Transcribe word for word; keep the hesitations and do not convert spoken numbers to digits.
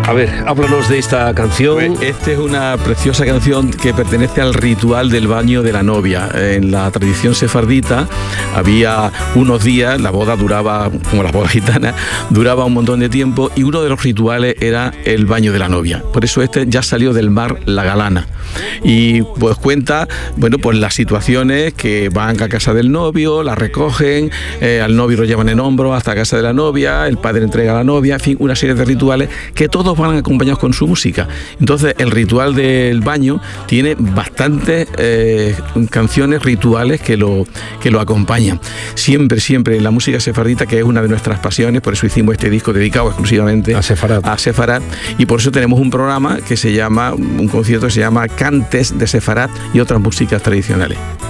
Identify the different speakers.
Speaker 1: A ver, háblanos de esta canción.
Speaker 2: Pues esta es una preciosa canción que pertenece al ritual del baño de la novia. En la tradición sefardita había unos días, la boda duraba, como la boda gitana, duraba un montón de tiempo, y uno de los rituales era el baño de la novia. Por eso este ya salió del mar la galana. Y pues cuenta, bueno, pues las situaciones que van a casa del novio, la recogen, eh, al novio lo llevan en hombros hasta casa de la novia, el padre entrega a la novia, en fin, una serie de rituales que todos van acompañados con su música. Entonces el ritual del baño tiene bastantes eh, canciones rituales que lo, que lo acompañan. Siempre, siempre la música sefardita, que es una de nuestras pasiones, por eso hicimos este disco dedicado exclusivamente
Speaker 1: a Sefarad.
Speaker 2: a Sefarad, y por eso tenemos un programa que se llama, un concierto que se llama Cantes de Sefarad y otras músicas tradicionales.